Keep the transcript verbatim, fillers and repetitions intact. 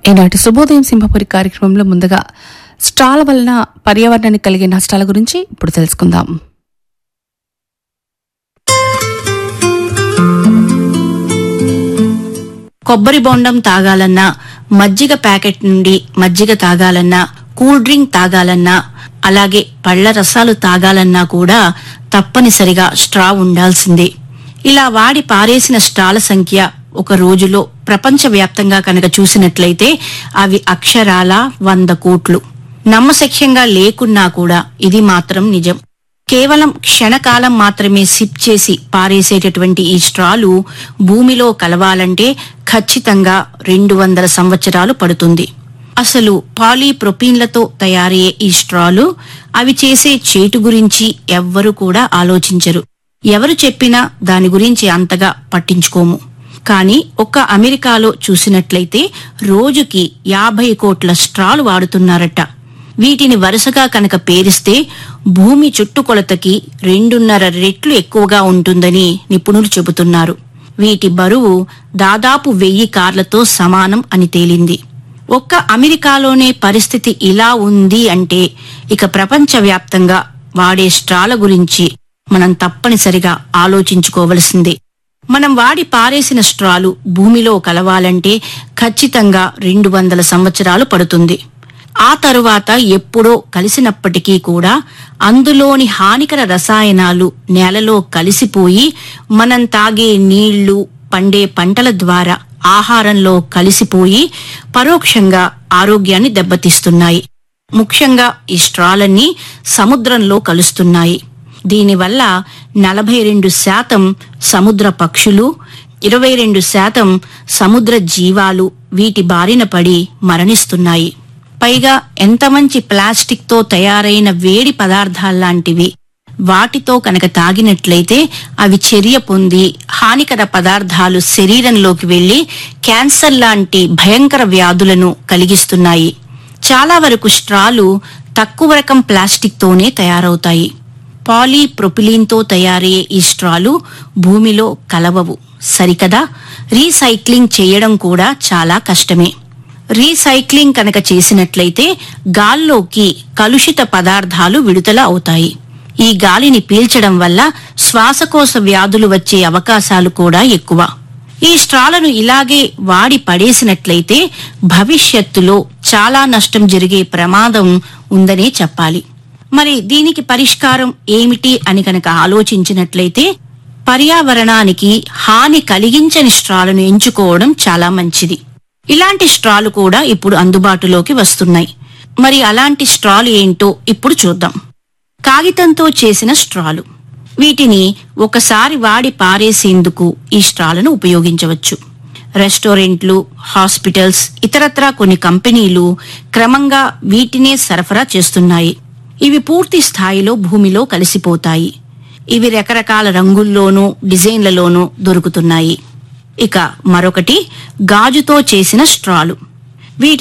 ఈనాటి శుభోదయం సింహపురి కార్యక్రమంలో ముందుగా స్ట్రాల వలన పర్యావరణానికి కలిగే నష్టాల గురించి ఇప్పుడు తెలుసుకుందాం. కొబ్బరి బొండం తాగాలన్నా, మజ్జిగ ప్యాకెట్ నుండి మజ్జిగ తాగాలన్నా, కూల్ డ్రింక్ తాగాలన్నా, అలాగే పళ్ల రసాలు తాగాలన్నా కూడా తప్పనిసరిగా స్ట్రా ఉండాల్సిందే. ఇలా వాడి పారేసిన స్ట్రాల సంఖ్య ఒక రోజులో ప్రపంచవ్యాప్తంగా కనుక చూసినట్లయితే అవి అక్షరాల వంద కోట్లు. నమ్మశక్యంగా లేకున్నా కూడా ఇది మాత్రం నిజం. కేవలం క్షణకాలం మాత్రమే సిప్ చేసి పారేసేటటువంటి ఈ స్ట్రాలు భూమిలో కలవాలంటే ఖచ్చితంగా రెండు వందల సంవత్సరాలు పడుతుంది. అసలు పాలీప్రొపీన్లతో తయారయ్యే ఈ స్ట్రాలు అవి చేసే చేటు గురించి ఎవ్వరూ కూడా ఆలోచించరు. ఎవరు చెప్పినా దాని గురించి అంతగా పట్టించుకోము. కానీ ఒక్క అమెరికాలో చూసినట్లయితే రోజుకి యాభై కోట్ల స్ట్రాలు వాడుతున్నారట. వీటిని వరుసగా కనుక పేరిస్తే భూమి చుట్టుకొలతకి రెండున్నర రెట్లు ఎక్కువగా ఉంటుందని నిపుణులు చెబుతున్నారు. వీటి బరువు దాదాపు వెయ్యి కార్లతో సమానం అని తేలింది. ఒక్క అమెరికాలోనే పరిస్థితి ఇలా ఉంది అంటే ఇక ప్రపంచవ్యాప్తంగా వాడే స్ట్రాల గురించి మనం తప్పనిసరిగా ఆలోచించుకోవలసిందే. మనం వాడి పారేసిన స్ట్రాలు భూమిలో కలవాలంటే ఖచ్చితంగా రెండు వందల సంవత్సరాలు పడుతుంది. ఆ తరువాత ఎప్పుడో కలిసినప్పటికీ కూడా అందులోని హానికర రసాయనాలు నేలలో కలిసిపోయి మనం తాగే నీళ్లు, పండే పంటల ద్వారా ఆహారంలో కలిసిపోయి పరోక్షంగా ఆరోగ్యాన్ని దెబ్బతీస్తున్నాయి. ముఖ్యంగా ఈ స్ట్రాలన్నీ సముద్రంలో కలుస్తున్నాయి. దీనివల్ల నలభై రెండు శాతం సముద్ర పక్షులు, ఇరవై రెండు శాతం సముద్ర జీవాలు వీటి బారిన పడి మరణిస్తున్నాయి. పైగా ఎంత మంచి ప్లాస్టిక్ తో తయారైన వేడి పదార్థాల్లాంటివి వాటితో కనుక తాగినట్లయితే అవి చర్య పొంది హానికర పదార్థాలు శరీరంలోకి వెళ్లి క్యాన్సర్ లాంటి భయంకర వ్యాధులను కలిగిస్తున్నాయి. చాలా వరకు స్ట్రాలు తక్కువ రకం ప్లాస్టిక్ తోనే తయారవుతాయి. పాలీప్రొపిలీన్ తో తయారయ్యే ఈ స్ట్రాలు భూమిలో కలవవు, సరికదా? రీసైక్లింగ్ చేయడం కూడా చాలా కష్టమే. రీసైక్లింగ్ కనుక చేసినట్లయితే గాల్లోకి కలుషిత పదార్థాలు విడుదల అవుతాయి. ఈ గాలిని పీల్చడం వల్ల శ్వాసకోశ వ్యాధులు వచ్చే అవకాశాలు కూడా ఎక్కువ. ఈ స్ట్రాలను ఇలాగే వాడి పడేసినట్లయితే భవిష్యత్తులో చాలా నష్టం జరిగే ప్రమాదం ఉందనే చెప్పాలి. మరి దీనికి పరిష్కారం ఏమిటి అని కనుక ఆలోచించినట్లయితే పర్యావరణానికి హాని కలిగించని స్ట్రాలను ఎంచుకోవడం చాలా మంచిది. ఇలాంటి స్ట్రాలు కూడా ఇప్పుడు అందుబాటులోకి వస్తున్నాయి. మరి అలాంటి స్ట్రాలు ఏంటో ఇప్పుడు చూద్దాం. కాగితంతో చేసిన స్ట్రాలు. వీటిని ఒకసారి వాడి పారేసేందుకు ఈ స్ట్రాలను ఉపయోగించవచ్చు. రెస్టారెంట్లు, హాస్పిటల్స్, ఇతరత్రా కొన్ని కంపెనీలు క్రమంగా వీటినే సరఫరా చేస్తున్నాయి. ఇవి పూర్తి స్థాయిలో భూమిలో కలిసిపోతాయి. ఇవి రకరకాల రంగుల్లోనూ డిజైన్లలోనూ దొరుకుతున్నాయి. ఇక మరొకటి గాజుతో చేసిన స్ట్రాలు.